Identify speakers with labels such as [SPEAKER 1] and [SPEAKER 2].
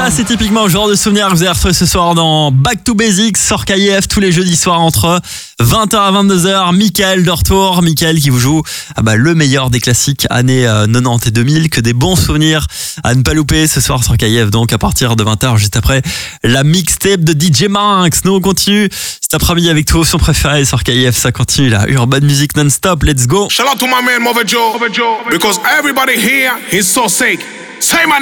[SPEAKER 1] Ça, c'est typiquement le genre de souvenir que vous avez retrouvé ce soir dans Back to Basics sur KIF tous les jeudis soirs entre 20h à 22h. Mickaël de retour. Mickaël qui vous joue le meilleur des classiques années 90 et 2000. Que des bons souvenirs à ne pas louper ce soir sur KIF. Donc à partir de 20h, juste après la mixtape de DJ Max. Nous on continue cet après-midi avec tous vos sons préférés sur KIF. Ça continue la Urban Music non-stop. Let's go.
[SPEAKER 2] Shout out to my man Mother Joe, because everybody here is so sick. Say my name.